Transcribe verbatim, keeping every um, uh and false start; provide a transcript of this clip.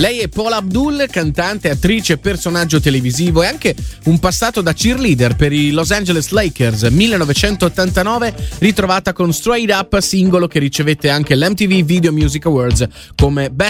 Lei è Paula Abdul, cantante, attrice, personaggio televisivo e anche un passato da cheerleader per i Los Angeles Lakers. millenovecentottantanove, ritrovata con Straight Up, singolo che ricevette anche l'M T V Video Music Awards come Best